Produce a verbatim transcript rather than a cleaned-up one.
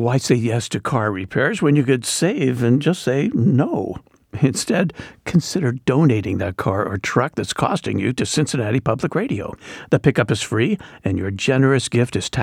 Why say yes to car repairs when you could save and just say no? Instead, consider donating that car or truck that's costing you to Cincinnati Public Radio. The pickup is free, and your generous gift is tax